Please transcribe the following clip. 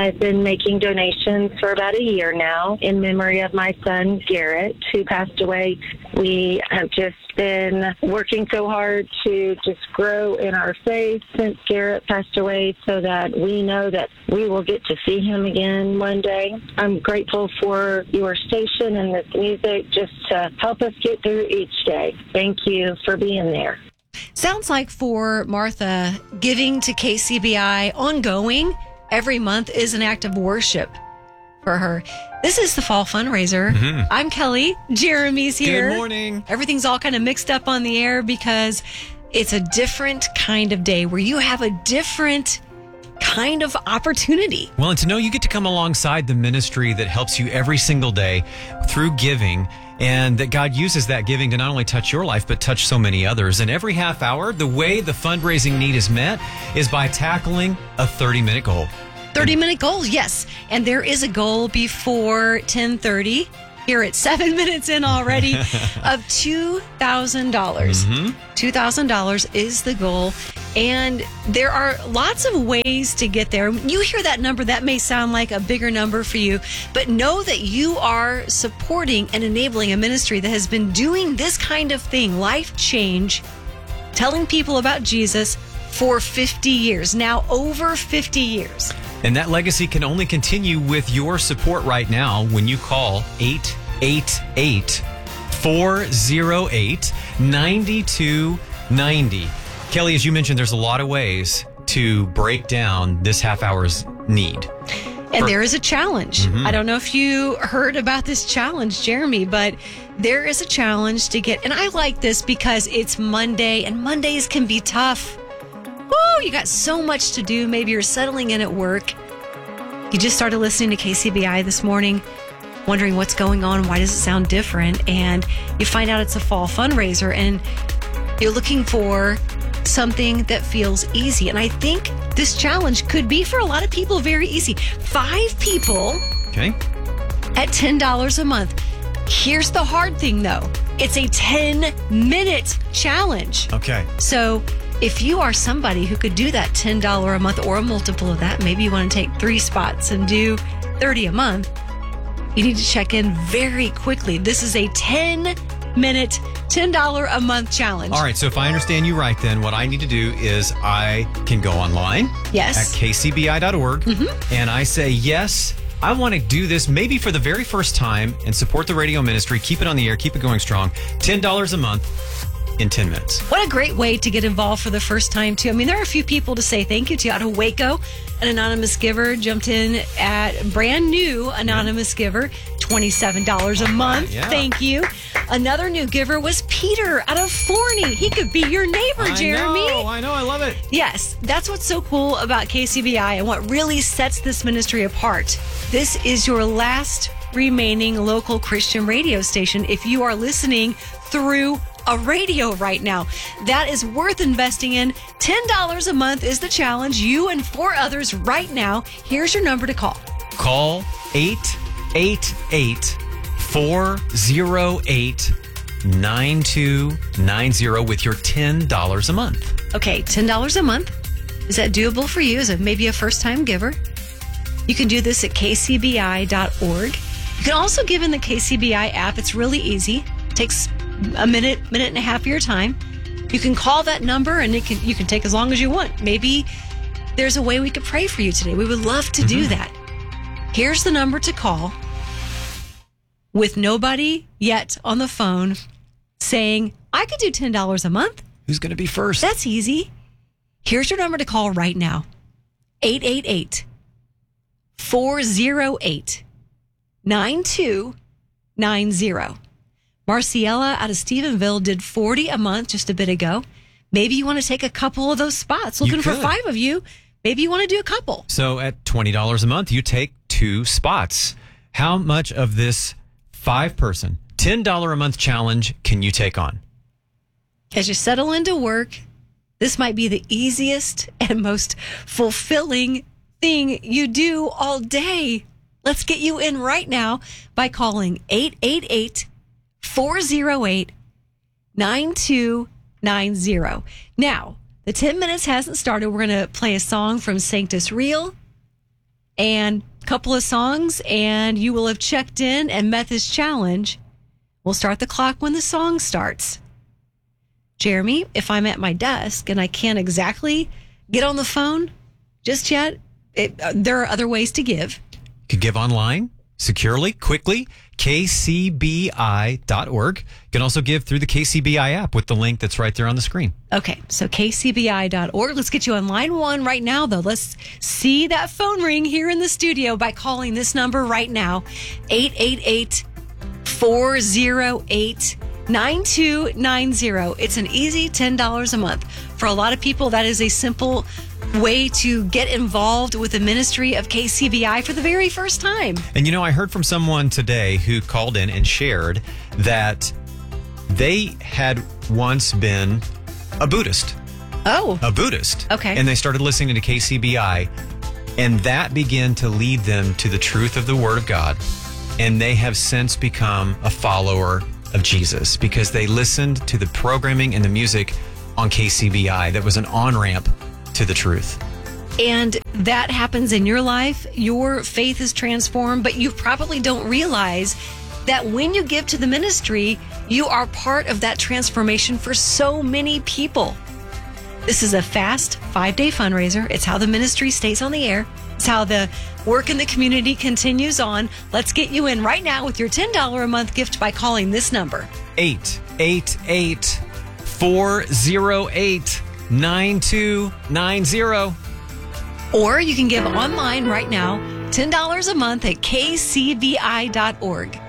I've been making donations for about a year now in memory of my son, Garrett, who passed away. We have just been working so hard to just grow in our faith since Garrett passed away so that we know that we will get to see him again one day. I'm grateful for your station and this music just to help us get through each day. Thank you for being there. Sounds like for Martha, giving to KCBI ongoing every month is an act of worship for her. This is the fall fundraiser. Mm-hmm. I'm Kelly. Jeremy's here. Good morning. Everything's all kind of mixed up on the air because it's a different kind of day where you have a different kind of opportunity. Well, and to know you get to come alongside the ministry that helps you every single day through giving, and that God uses that giving to not only touch your life, but touch so many others. And every half hour, the way the fundraising need is met is by tackling a 30-minute goal. 30-minute goals, yes. And there is a goal before 10:30. Here at 7 minutes in already of $2,000. Mm-hmm. $2,000 is the goal. And there are lots of ways to get there. When you hear that number, that may sound like a bigger number for you, but know that you are supporting and enabling a ministry that has been doing this kind of thing, life change, telling people about Jesus for 50 years, now over 50 years. And that legacy can only continue with your support right now when you call 888-408-9290. Kelly, as you mentioned, there's a lot of ways to break down this half hour's need. And there is a challenge. Mm-hmm. I don't know if you heard about this challenge, Jeremy, but there is a challenge to get, and I like this because it's Monday, and Mondays can be tough. Woo, you got so much to do. Maybe you're settling in at work. You just started listening to KCBI this morning, wondering what's going on, why does it sound different? And you find out it's a fall fundraiser, and you're looking for something that feels easy. And I think this challenge could be for a lot of people very easy. 5 people at $10 a month. Here's the hard thing, though. It's a 10-minute challenge. Okay. So if you are somebody who could do that $10 a month or a multiple of that, maybe you want to take 3 spots and do $30 a month, you need to check in very quickly. This is a 10-minute, $10 a month challenge. All right, so if I understand you right, then what I need to do is I can go online at kcbi.org, and I say, yes, I want to do this maybe for the very first time and support the radio ministry, keep it on the air, keep it going strong, $10 a month. In 10 minutes. What a great way to get involved for the first time, too. I mean, there are a few people to say thank you to. Out of Waco, an anonymous giver jumped in at brand new anonymous giver, $27 a month. Yeah. Thank you. Another new giver was Peter out of Forney. He could be your neighbor, Jeremy. I know. I love it. Yes, that's what's so cool about KCBI and what really sets this ministry apart. This is your last remaining local Christian radio station. If you are listening through a radio right now, that is worth investing in. $10 a month is the challenge. You and 4 others right now. Here's your number to call. Call 888-408-9290 with your $10 a month. Okay, $10 a month. Is that doable for you as maybe a first-time giver? You can do this at kcbi.org. You can also give in the KCBI app. It's really easy. It takes a minute and a half of your time. You can call that number, and you can take as long as you want. Maybe there's a way we could pray for you today. We would love to do that. Here's the number to call with nobody yet on the phone saying, I could do $10 a month. Who's going to be first? That's easy. Here's your number to call right now. 888-408-9290. Marciella out of Stephenville did $40 a month just a bit ago. Maybe you want to take a couple of those spots. Looking for 5 of you. Maybe you want to do a couple. So at $20 a month, you take 2 spots. How much of this 5-person, $10 a month challenge can you take on? As you settle into work, this might be the easiest and most fulfilling thing you do all day. Let's get you in right now by calling 888-408-9290. Now, the 10 minutes hasn't started. We're going to play a song from Sanctus Real. and a couple of songs, and you will have checked in and met this challenge. We'll start the clock when the song starts. Jeremy, if I'm at my desk and I can't exactly get on the phone just yet, there are other ways to give. You could give online, securely, quickly, kcbi.org. You can also give through the KCBI app with the link that's right there on the screen. Okay, so kcbi.org. Let's get you on line one right now, though. Let's see that phone ring here in the studio by calling this number right now, 888-408-9290. It's an easy $10 a month. For a lot of people, that is a simple way to get involved with the ministry of KCBI for the very first time. And I heard from someone today who called in and shared that they had once been a Buddhist. Oh. A Buddhist. Okay. And they started listening to KCBI, and that began to lead them to the truth of the Word of God. And they have since become a follower of Jesus because they listened to the programming and the music on KCBI that was an on-ramp to the truth. And that happens in your life. Your faith is transformed, but you probably don't realize that when you give to the ministry, you are part of that transformation for so many people. This is a fast 5-day fundraiser. It's how the ministry stays on the air. It's how the work in the community continues on. Let's get you in right now with your $10 a month gift by calling this number. 888-408-9290. Or you can give online right now, $10 a month at kcbi.org.